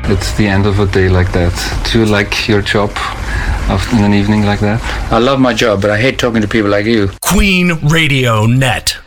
it's the end of a day like that? Do you like your job in an evening like that? I love my job, but I hate talking to people like you. Queen Radio Net.